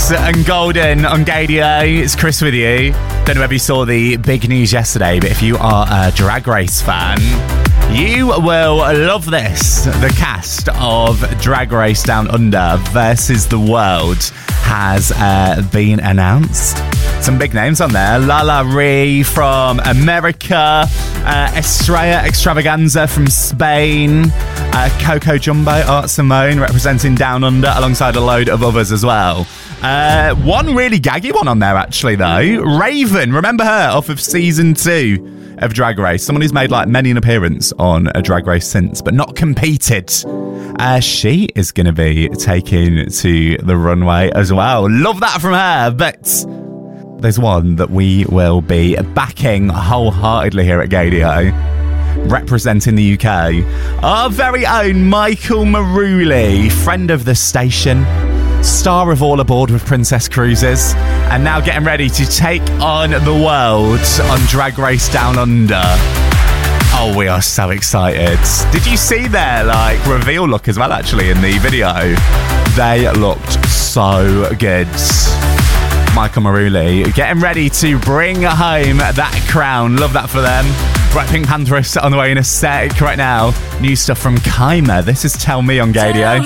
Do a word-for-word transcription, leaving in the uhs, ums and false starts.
and Golden on Gadio. It's Chris with you. Don't know whether you saw the big news yesterday, but if you are a Drag Race fan, you will love this. The cast of Drag Race Down Under versus the World has uh, been announced. Some big names on there. Lala Ree from America, uh, Estrella Extravaganza from Spain, uh, Coco Jumbo, Art Simone representing Down Under alongside a load of others as well. Uh, one really gaggy one on there actually though. Raven, remember her off of season two of Drag Race? Someone who's made like many an appearance on a Drag Race since, but not competed. Uh, she is going to be taking to the runway as well. Love that from her, but there's one that we will be backing wholeheartedly here at Gadio, representing the U K. Our very own Michael Maruli, friend of the station, star of All Aboard with Princess Cruises, and now getting ready to take on the world on Drag Race Down Under. Oh, we are so excited. Did you see their like reveal look as well actually in the video? They looked so good. Michael Maruli getting ready to bring home that crown. Love that for them. Right, Pink Pantheress on the way in a sec right now. New stuff from Kaima. This is Tell Me on Gadio.